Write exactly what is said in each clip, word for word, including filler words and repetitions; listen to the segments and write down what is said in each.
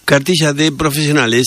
Cartilla de profesionales.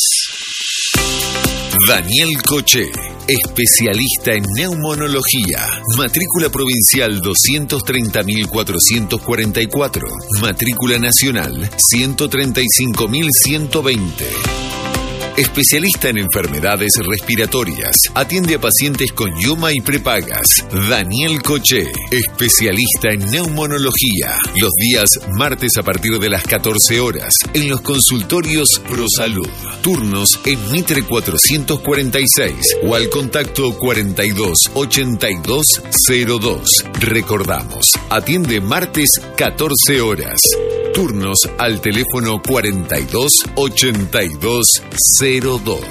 Daniel Coche, especialista en neumonología. Matrícula provincial doscientos treinta mil cuatrocientos cuarenta y cuatro. Matrícula nacional ciento treinta y cinco mil ciento veinte. Especialista en enfermedades respiratorias. Atiende a pacientes con I U M A y prepagas. Daniel Coche, especialista en neumonología. Los días martes a partir de las catorce horas en los consultorios ProSalud. Turnos en Mitre cuatrocientos cuarenta y seis o al contacto cuarenta y dos ochenta y dos cero dos. Recordamos, atiende martes catorce horas. Turnos al teléfono cuarenta y dos ochenta y dos cero dos.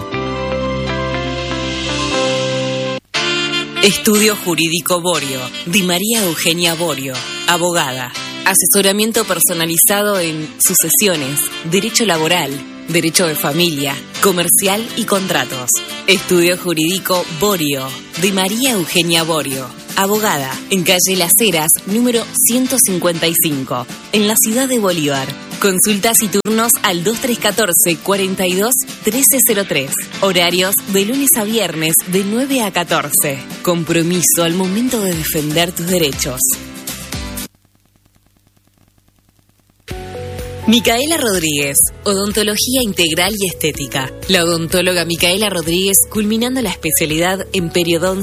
Estudio Jurídico Borio. Di María Eugenia Borio, abogada. Asesoramiento personalizado en sucesiones, derecho laboral, derecho de familia, comercial y contratos. Estudio Jurídico Borio. Di María Eugenia Borio, abogada, en calle Las Heras, número ciento cincuenta y cinco, en la ciudad de Bolívar. Consultas y turnos al dos tres uno cuatro, cuarenta y dos, trece cero tres. Horarios de lunes a viernes de nueve a catorce. Compromiso al momento de defender tus derechos. Micaela Rodríguez, odontología integral y estética. La odontóloga Micaela Rodríguez, culminando la especialidad en periodoncia